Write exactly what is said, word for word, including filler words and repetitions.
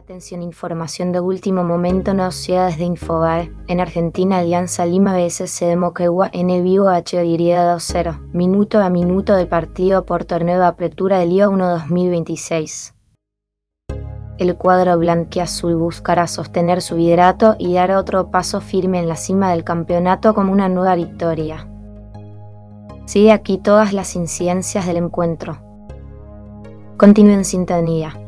Atención, información de último momento noticiada desde Infobae. En Argentina, Alianza Lima B S C de Moquegua N Vigo H Y dos cero. Minuto a minuto del partido por torneo de apertura del Liga uno dos mil veintiséis. El cuadro blanquiazul buscará sostener su liderato y dar otro paso firme en la cima del campeonato como una nueva victoria. Sigue aquí todas las incidencias del encuentro. Continúe en sintonía.